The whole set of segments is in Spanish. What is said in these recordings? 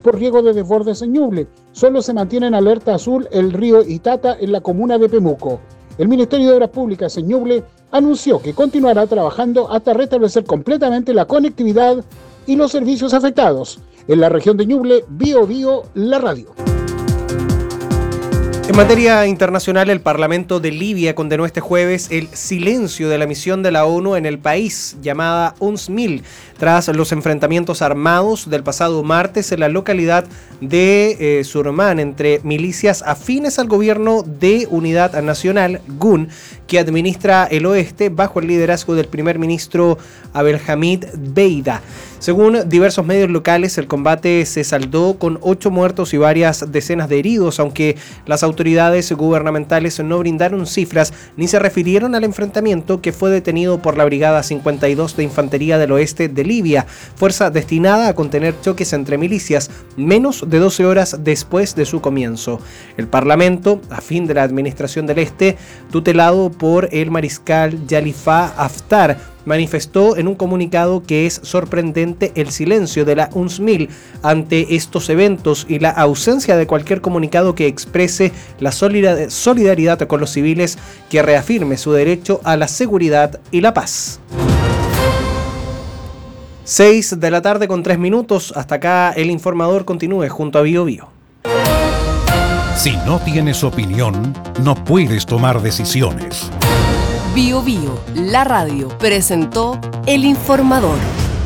por riesgo de desbordes en Ñuble. Solo se mantiene en alerta azul el río Itata en la comuna de Pemuco. El Ministerio de Obras Públicas en Ñuble anunció que continuará trabajando hasta restablecer completamente la conectividad y los servicios afectados. En la región de Ñuble, Bio, la radio. En materia internacional, el Parlamento de Libia condenó este jueves el silencio de la misión de la ONU en el país, llamada UNSMIL, tras los enfrentamientos armados del pasado martes en la localidad de Surmán entre milicias afines al gobierno de Unidad Nacional, GUN, que administra el oeste bajo el liderazgo del primer ministro Abdelhamid Beida. Según diversos medios locales, el combate se saldó con 8 muertos y varias decenas de heridos, aunque las autoridades gubernamentales no brindaron cifras ni se refirieron al enfrentamiento, que fue detenido por la Brigada 52 de Infantería del Oeste de Libia, fuerza destinada a contener choques entre milicias, menos de 12 horas después de su comienzo. El Parlamento, afín de la Administración del Este, tutelado por el mariscal Khalifa Haftar, manifestó en un comunicado que es sorprendente el silencio de la UNSMIL ante estos eventos y la ausencia de cualquier comunicado que exprese la solidaridad con los civiles, que reafirme su derecho a la seguridad y la paz. 6 de la tarde con 3 minutos. Hasta acá el informador. Continúe junto a Bio. Si no tienes opinión, no puedes tomar decisiones. Bio, la radio, presentó El Informador.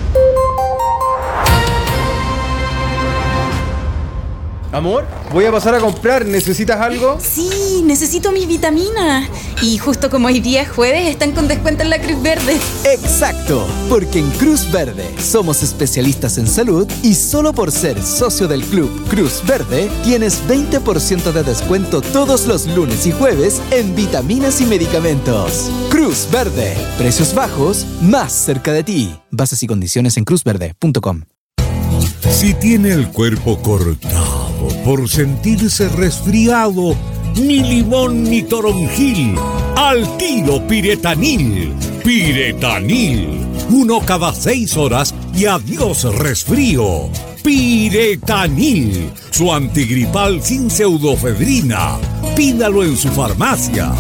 Amor, voy a pasar a comprar. ¿Necesitas algo? Sí, necesito mis vitaminas. Y justo como hoy día es jueves, están con descuento en la Cruz Verde. ¡Exacto! Porque en Cruz Verde somos especialistas en salud y solo por ser socio del Club Cruz Verde tienes 20% de descuento todos los lunes y jueves en vitaminas y medicamentos. Cruz Verde. Precios bajos, más cerca de ti. Bases y condiciones en cruzverde.com. Si tiene el cuerpo cortado por sentirse resfriado, ni limón ni toronjil, al tiro Piretanil. Piretanil, 1 cada 6 horas y adiós resfrío. Piretanil, su antigripal sin pseudofedrina. Pídalo en su farmacia.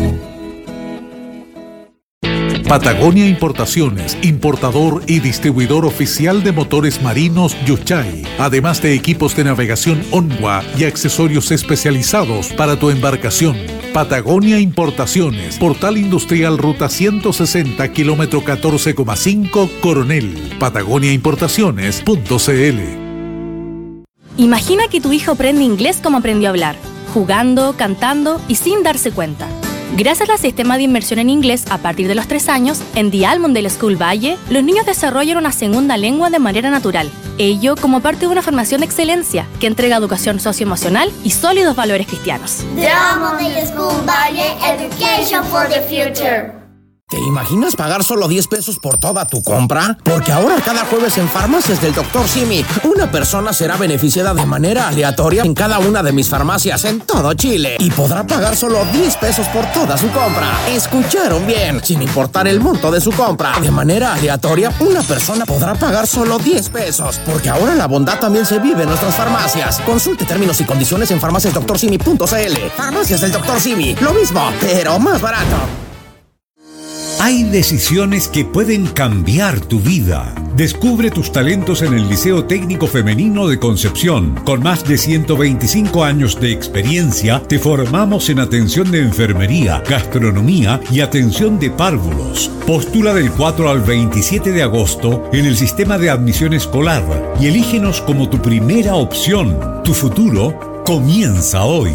Patagonia Importaciones, importador y distribuidor oficial de motores marinos Yuchay, además de equipos de navegación Onwa y accesorios especializados para tu embarcación. Patagonia Importaciones, Portal Industrial Ruta 160, kilómetro 14,5, Coronel. patagoniaimportaciones.cl. Imagina que tu hijo aprende inglés como aprendió a hablar, jugando, cantando y sin darse cuenta. Gracias al sistema de inmersión en inglés a partir de los 3 años, en The Almondale School Valle, los niños desarrollan una segunda lengua de manera natural. Ello como parte de una formación de excelencia que entrega educación socioemocional y sólidos valores cristianos. The Almondale School Valle, Education for the Future. ¿Te imaginas pagar solo 10 pesos por toda tu compra? Porque ahora cada jueves en Farmacias del Dr. Simi, una persona será beneficiada de manera aleatoria en cada una de mis farmacias en todo Chile y podrá pagar solo 10 pesos por toda su compra. ¿Escucharon bien? Sin importar el monto de su compra, de manera aleatoria, una persona podrá pagar solo 10 pesos. Porque ahora la bondad también se vive en nuestras farmacias. Consulte términos y condiciones en farmaciasdoctorsimi.cl. Farmacias del Dr. Simi, lo mismo, pero más barato. Hay decisiones que pueden cambiar tu vida. Descubre tus talentos en el Liceo Técnico Femenino de Concepción. Con más de 125 años de experiencia, te formamos en atención de enfermería, gastronomía y atención de párvulos. Postula del 4 al 27 de agosto en el sistema de admisión escolar y elígenos como tu primera opción. Tu futuro comienza hoy.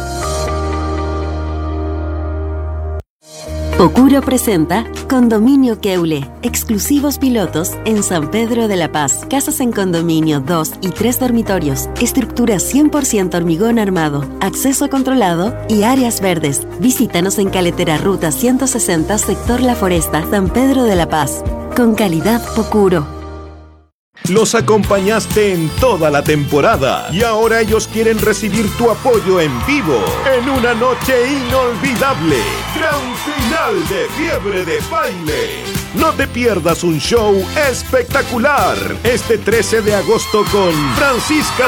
Pocuro presenta Condominio Keule, exclusivos pilotos en San Pedro de la Paz. Casas en condominio, 2 y 3 dormitorios, estructura 100% hormigón armado, acceso controlado y áreas verdes. Visítanos en Caletera Ruta 160, sector La Foresta, San Pedro de la Paz. Con calidad Pocuro. Los acompañaste en toda la temporada y ahora ellos quieren recibir tu apoyo en vivo en una noche inolvidable. Gran final de Fiebre de Baile. No te pierdas un show espectacular este 13 de agosto con Francisca